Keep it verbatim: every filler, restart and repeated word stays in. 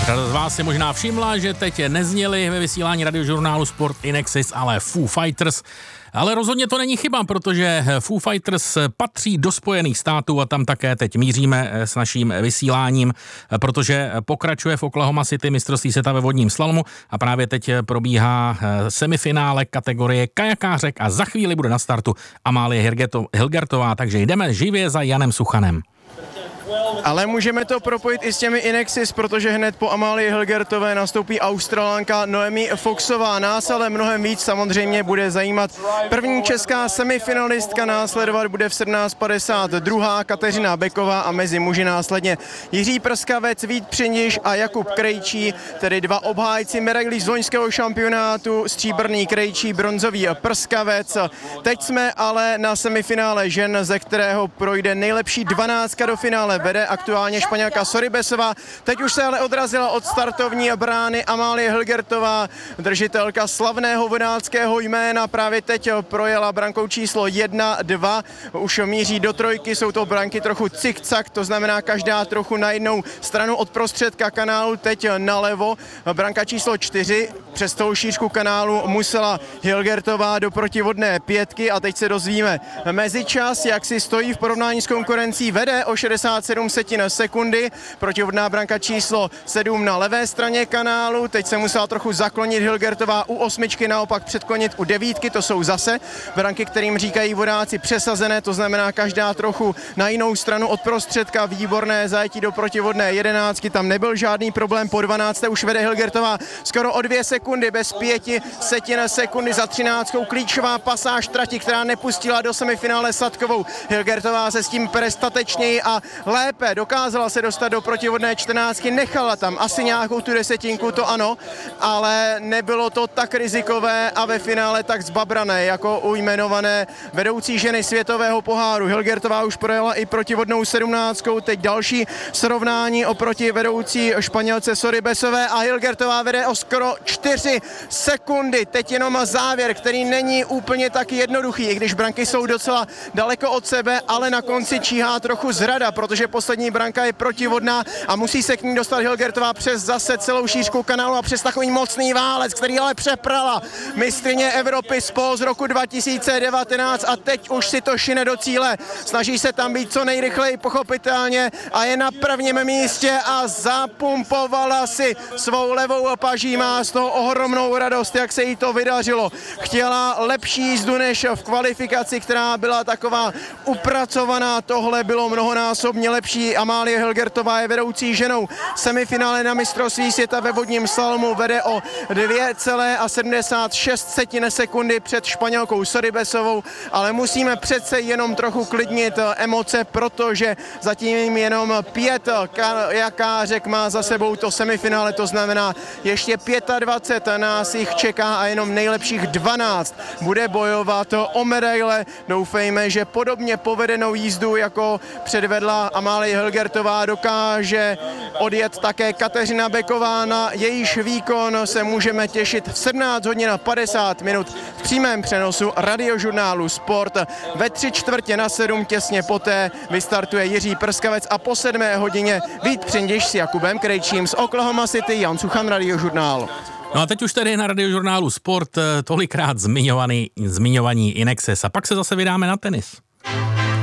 Řada z vás si možná všimla, že teď nezněli ve vysílání radiožurnálu Sport Inexis, ale Foo Fighters. Ale rozhodně to není chyba, protože Foo Fighters patří do Spojených států a tam také teď míříme s naším vysíláním, protože pokračuje v Oklahoma City mistrovství světa ve vodním slalomu a právě teď probíhá semifinále kategorie kajakářek a za chvíli bude na startu Amálie Hilgertová, takže jdeme živě za Janem Suchanem. Ale můžeme to propojit i s těmi Inexis, protože hned po Amálii Hilgertové nastoupí Australanka Noemi Foxová. Nás ale mnohem víc samozřejmě bude zajímat první česká semifinalistka, následovat bude v sedmnáct padesát druhá Kateřina Beková a mezi muži následně Jiří Prskavec, Vít Přindiš a Jakub Krejčí, tedy dva obhájci medailí z loňského šampionátu, stříbrný Krejčí, bronzový Prskavec. Teď jsme ale na semifinále žen, ze kterého projde nejlepší dvanáctka do finále. Vede aktuálně Španělka Sorribesová. Teď už se ale odrazila od startovní brány Amálie Hilgertová, držitelka slavného vodáckého jména. Právě teď projela brankou číslo jedna dva. Už míří do trojky, jsou to branky trochu cik-cak, to znamená každá trochu na jednou stranu od prostředka kanálu, teď nalevo. Branka číslo čtyři, přes tou šířku kanálu musela Hilgertová do protivodné pětky a teď se dozvíme mezičas, jak si stojí v porovnání s konkurencí. Vede o šedesát sedm setin sekundy, protivodná branka číslo sedm na levé straně kanálu, teď se musela trochu zaklonit Hilgertová, u osmičky naopak předklonit u devítky, to jsou zase branky, kterým říkají vodáci přesazené, to znamená každá trochu na jinou stranu od prostředka, výborné zajetí do protivodné jedenáctky, tam nebyl žádný problém, po dvanácté už vede Hilgertová skoro o dvě sekundy, bez pěti setin sekundy za třináctkou, klíčová pasáž trati, která nepustila do semifinále Sadkovou. Hilgertová se s tím pere statečněji a lépe, dokázala se dostat do protivodné čtrnáctky, nechala tam asi nějakou tu desetinku, to ano, ale nebylo to tak rizikové a ve finále tak zbabrané, jako u jmenované vedoucí ženy světového poháru. Hilgertová už projela i protivodnou sedmnáctkou, teď další srovnání oproti vedoucí Španělce Sorribesové a Hilgertová vede o skoro čtyři sekundy. Teď jenom závěr, který není úplně tak jednoduchý, i když branky jsou docela daleko od sebe, ale na konci číhá trochu zrada, protože poslední branka je protivodná a musí se k ní dostat Hilgertová přes zase celou šířku kanálu a přes takový mocný válec, který ale přeprala mistryně Evropy spol z roku dva tisíce devatenáct a teď už si to šine do cíle. Snaží se tam být co nejrychleji pochopitelně a je na prvním místě a zapumpovala si svou levou paží, má z toho ohromnou radost, jak se jí to vydařilo. Chtěla lepší jízdu než v kvalifikaci, která byla taková upracovaná, tohle bylo mnohonásobně lepší. Amálie Hilgertová je vedoucí ženou semifinále na mistrovství světa ve vodním slalomu, vede o dvě celé sedmdesát šest setin sekundy před Španělkou Sorribesovou, ale musíme přece jenom trochu klidnit emoce, protože zatím jenom pět kajakářek má za sebou to semifinále, to znamená ještě dvacet pět nás jich čeká a jenom nejlepších dvanáct bude bojovat o medaile. Doufejme, že podobně povedenou jízdu, jako předvedla Amálie Hilgertová, dokáže odjet také Kateřina Beková. Na jejíž výkon se můžeme těšit v sedmnáct hodin a padesát minut v přímém přenosu radiožurnálu Sport. Ve tři čtvrtě na sedm těsně poté vystartuje Jiří Prskavec a po sedmé hodině Vít Přindiš s Jakubem Krejčím z Oklahoma City, Jan Suchan, Radiožurnál. No a teď už tady na radiožurnálu Sport tolikrát zmiňovaný, zmiňovaní Inexis a pak se zase vydáme na tenis.